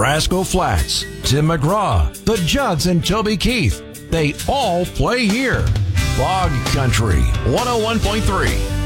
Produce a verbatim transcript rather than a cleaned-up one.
Brasco Flats, Tim McGraw, the Judds and Toby Keith. They all play here. Fog Country one oh one point three.